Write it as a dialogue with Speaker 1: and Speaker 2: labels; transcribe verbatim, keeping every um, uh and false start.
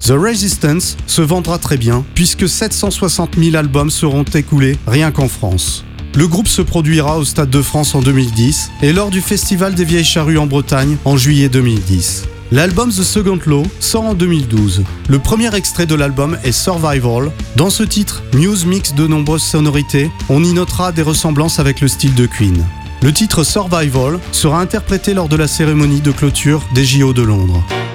Speaker 1: The Resistance se vendra très bien, puisque sept cent soixante mille albums seront écoulés rien qu'en France. Le groupe se produira au Stade de France en deux mille dix et lors du Festival des Vieilles Charrues en Bretagne en juillet deux mille dix. L'album The Second Law sort en deux mille douze. Le premier extrait de l'album est Survival. Dans ce titre, Muse mixe de nombreuses sonorités, on y notera des ressemblances avec le style de Queen. Le titre Survival sera interprété lors de la cérémonie de clôture des J O de Londres.